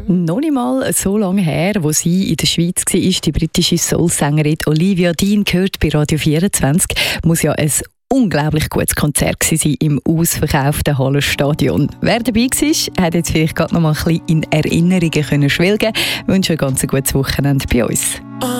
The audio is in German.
Noch nicht mal so lange her, wo sie in der Schweiz war, die britische Soul-Sängerin Olivia Dean, gehört bei Radio 24. Muss ja ein unglaublich gutes Konzert gewesen im ausverkauften Hallenstadion. Wer dabei war, hat jetzt vielleicht gerade noch mal ein bisschen in Erinnerungen können schwelgen. Ich wünsche ein ganz gutes Wochenende bei uns.